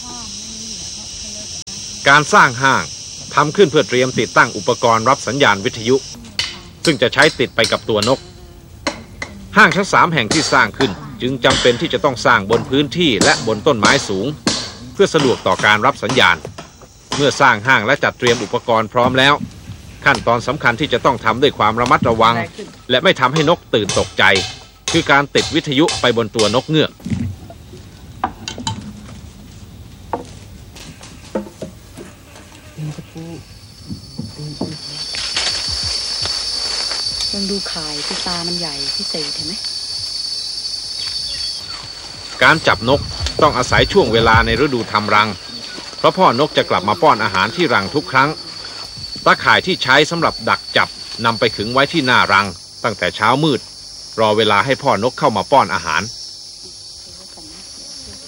การสร้างห้างทำขึ้นเพื่อเตรียมติดตั้งอุปกรณ์รับสัญญาณวิทยุซึ่งจะใช้ติดไปกับตัวนกห้างทั้ง3แห่งที่สร้างขึ้นจึงจำเป็นที่จะต้องสร้างบนพื้นที่และบนต้นไม้สูงเพื่อสะดวกต่อการรับสัญญาณเมื่อสร้างห้างและจัดเตรียมอุปกรณ์พร้อมแล้วขั้นตอนสำคัญที่จะต้องทำด้วยความระมัดระวังและไม่ทำให้นกตื่นตกใจคือการติดวิทยุไปบนตัวนกเงือกมันดูข่ายที่ตามันใหญ่พิเศษเห็นไหมการจับนกต้องอาศัยช่วงเวลาในฤดูทำรังเพราะพ่อนกจะกลับมาป้อนอาหารที่รังทุกครั้งตาข่ายที่ใช้สำหรับดักจับนำไปขึงไว้ที่หน้ารังตั้งแต่เช้ามืดรอเวลาให้พ่อนกเข้ามาป้อนอาหาร